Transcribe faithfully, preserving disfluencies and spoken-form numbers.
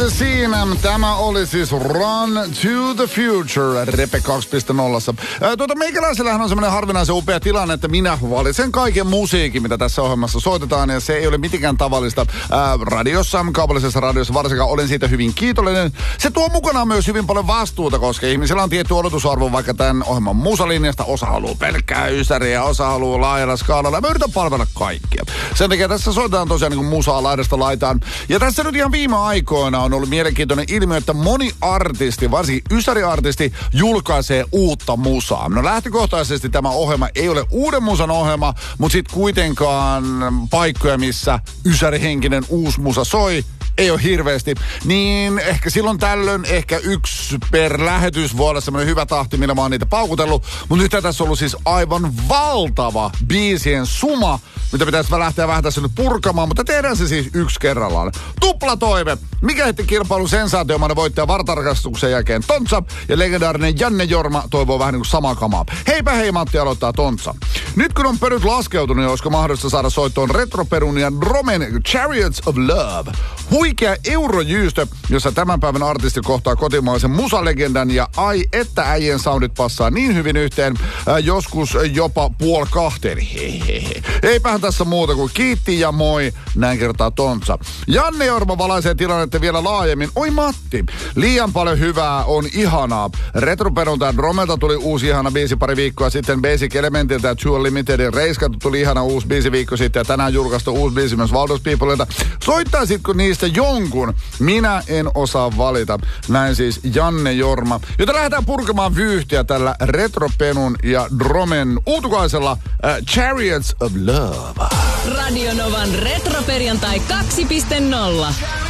the Scene. Tämä oli siis Run to the Future, Repe kaksi piste nolla. Tuota, meikäläisellähän on semmoinen harvinaisen upea tilanne, että minä valitsen kaiken musiikin, mitä tässä ohjelmassa soitetaan, ja se ei ole mitenkään tavallista ää, radiossa, kaupallisessa radiossa varsinkaan. Olen siitä hyvin kiitollinen. Se tuo mukanaan myös hyvin paljon vastuuta, koska ihmisillä on tietty odotusarvo vaikka tämän ohjelman musalinjasta. Osa haluaa pelkkää ysäriä, osa haluaa laajalla skaalalla, ja mä yritän palvella kaikkia. Sen takia tässä soitetaan tosiaan niin kuin musaa laidasta laitaan. Ja tässä nyt ihan viime aikoina on ollut mielenkiintoinen ilmiö, että moni artisti, varsinkin ysäriartisti, julkaisee uutta musaa. No lähtökohtaisesti tämä ohjelma ei ole uuden musan ohjelma, mutta sitten kuitenkaan paikkoja, missä ysärihenkinen uusi musa soi, ei ole hirveästi, niin ehkä silloin tällöin ehkä yksi per lähetys voi olla semmoinen hyvä tahti, millä mä oon niitä paukutellut. Mutta nyt tässä on ollut siis aivan valtava biisien suma, mitä pitäisi lähteä vähän tässä nyt purkamaan, mutta tehdään se siis yksi kerrallaan. Tuplatoive. Mikä heitti kilpailun sensaatiomainen voittaja vartarkastuksen jälkeen Tontsa ja legendaarinen Janne Jorma toivoo vähän niin kuin samaa kamaa. Heipä hei, Matti aloittaa Tontsa. Nyt kun on pöryt laskeutunut, niin olisiko mahdollista saada soittoon Retroperun ja Dromen Chariots of Love. Huikea eurojyystö, jossa tämän päivän artisti kohtaa kotimaisen musalegendan ja ai että äijien soundit passaa niin hyvin yhteen, äh, joskus jopa puol kahteen. Hehehe. Eipähän tässä muuta kuin kiitti ja moi, näin kertaa Tontsa. Janne Jorma valaisee tilannetta vielä laajemmin. Oi Matti, liian paljon hyvää on ihanaa. Retroperulta ja Dromelta tuli uusi ihana biisi pari viikkoa sitten. Basic Elementiltä ja Too Limitedin Reiskattu tuli ihana uusi biisi viikko sitten. Ja tänään julkaistu uusi biisi myös Valdos Peoplelta. Soittaisitko niistä jonkun? Minä en osaa valita. Näin siis Janne Jorma. Jota lähdetään purkamaan vyyhtiä tällä Retropenun ja Dromen uutukaisella äh, Chariots of Love. Radio Novan retroperjantai kaksi piste nolla.